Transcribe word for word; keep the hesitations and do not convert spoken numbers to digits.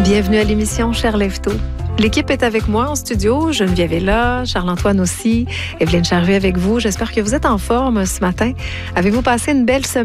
Bienvenue à l'émission Cher Lève-Tôt. L'équipe est avec moi en studio. Geneviève est là, Charles-Antoine aussi, Evelyne Charvet avec vous. J'espère que vous êtes en forme ce matin. Avez-vous passé une belle semaine?